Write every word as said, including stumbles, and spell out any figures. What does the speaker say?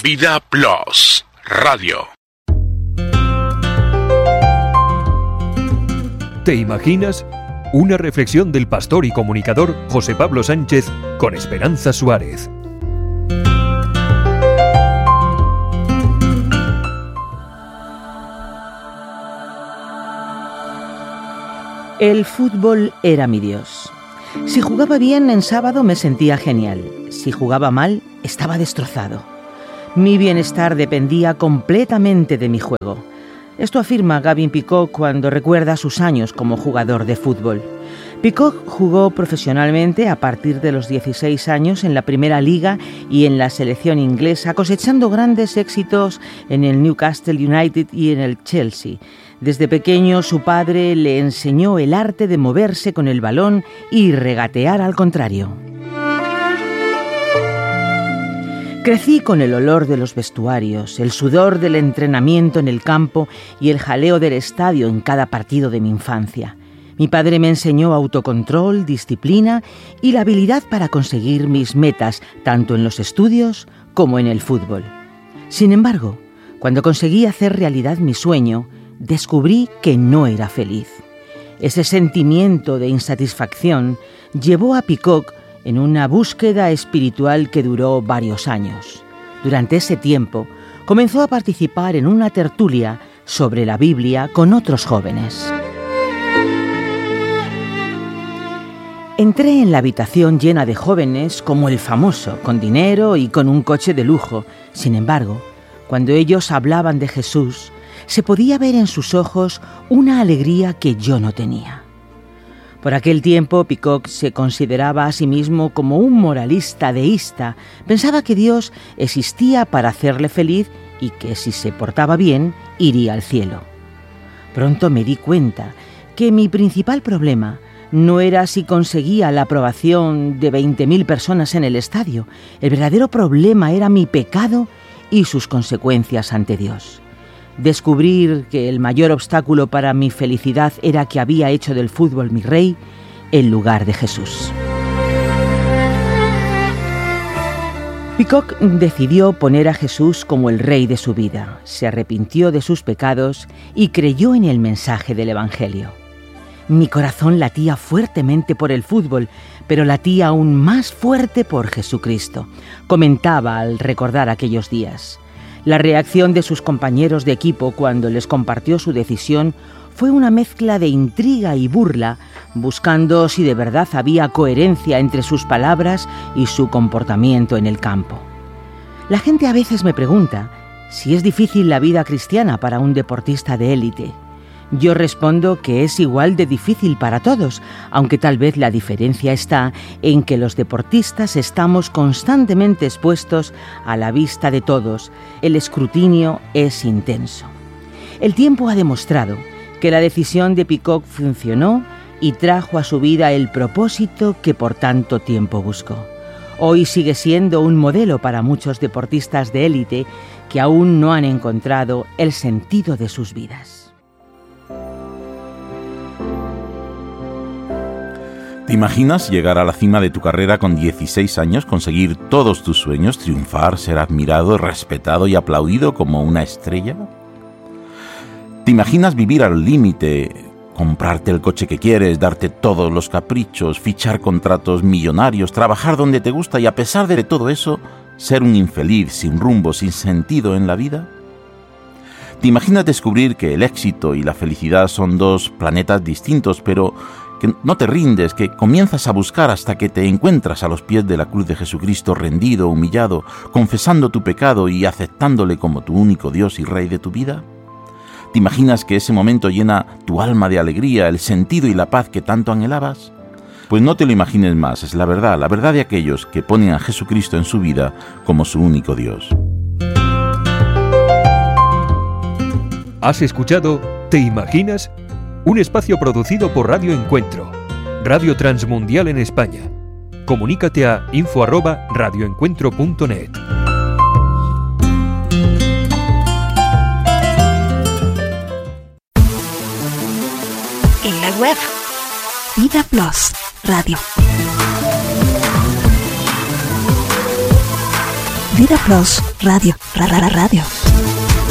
Vida Plus Radio. ¿Te imaginas? Una reflexión del pastor y comunicador José Pablo Sánchez con Esperanza Suárez. El fútbol era mi Dios. Si jugaba bien en sábado me sentía genial. Si jugaba mal, estaba destrozado. Mi bienestar dependía completamente de mi juego. Esto afirma Gavin Peacock cuando recuerda sus años como jugador de fútbol. Peacock jugó profesionalmente a partir de los dieciséis años en la Primera Liga y en la selección inglesa, cosechando grandes éxitos en el Newcastle United y en el Chelsea. Desde pequeño su padre le enseñó el arte de moverse con el balón y regatear al contrario. Crecí con el olor de los vestuarios, el sudor del entrenamiento en el campo y el jaleo del estadio en cada partido de mi infancia. Mi padre me enseñó autocontrol, disciplina y la habilidad para conseguir mis metas, tanto en los estudios como en el fútbol. Sin embargo, cuando conseguí hacer realidad mi sueño, descubrí que no era feliz. Ese sentimiento de insatisfacción llevó a Peacock en una búsqueda espiritual que duró varios años. Durante ese tiempo, comenzó a participar en una tertulia sobre la Biblia con otros jóvenes. Entré en la habitación llena de jóvenes como el famoso, con dinero y con un coche de lujo. Sin embargo, cuando ellos hablaban de Jesús, se podía ver en sus ojos una alegría que yo no tenía. Por aquel tiempo, Peacock se consideraba a sí mismo como un moralista deísta. Pensaba que Dios existía para hacerle feliz y que si se portaba bien, iría al cielo. Pronto me di cuenta que mi principal problema no era si conseguía la aprobación de veinte mil personas en el estadio. El verdadero problema era mi pecado y sus consecuencias ante Dios. Descubrir que el mayor obstáculo para mi felicidad era que había hecho del fútbol mi rey en lugar de Jesús. Peacock decidió poner a Jesús como el rey de su vida, se arrepintió de sus pecados y creyó en el mensaje del Evangelio. Mi corazón latía fuertemente por el fútbol, pero latía aún más fuerte por Jesucristo, comentaba al recordar aquellos días. La reacción de sus compañeros de equipo cuando les compartió su decisión fue una mezcla de intriga y burla, buscando si de verdad había coherencia entre sus palabras y su comportamiento en el campo. La gente a veces me pregunta si es difícil la vida cristiana para un deportista de élite. Yo respondo que es igual de difícil para todos, aunque tal vez la diferencia está en que los deportistas estamos constantemente expuestos a la vista de todos. El escrutinio es intenso. El tiempo ha demostrado que la decisión de Peacock funcionó y trajo a su vida el propósito que por tanto tiempo buscó. Hoy sigue siendo un modelo para muchos deportistas de élite que aún no han encontrado el sentido de sus vidas. ¿Te imaginas llegar a la cima de tu carrera con dieciséis años, conseguir todos tus sueños, triunfar, ser admirado, respetado y aplaudido como una estrella? ¿Te imaginas vivir al límite, comprarte el coche que quieres, darte todos los caprichos, fichar contratos millonarios, trabajar donde te gusta y a pesar de todo eso, ser un infeliz, sin rumbo, sin sentido en la vida? ¿Te imaginas descubrir que el éxito y la felicidad son dos planetas distintos, pero que no te rindes, que comienzas a buscar hasta que te encuentras a los pies de la cruz de Jesucristo, rendido, humillado, confesando tu pecado y aceptándole como tu único Dios y Rey de tu vida? ¿Te imaginas que ese momento llena tu alma de alegría, el sentido y la paz que tanto anhelabas? Pues no te lo imagines más, es la verdad, la verdad de aquellos que ponen a Jesucristo en su vida como su único Dios. ¿Has escuchado ¿Te imaginas? Un espacio producido por Radio Encuentro, Radio Transmundial en España. Comunícate a info arroba radioencuentro punto net. En la web, Vida Plus Radio. Vida Plus Radio. Ra, ra, ra, radio.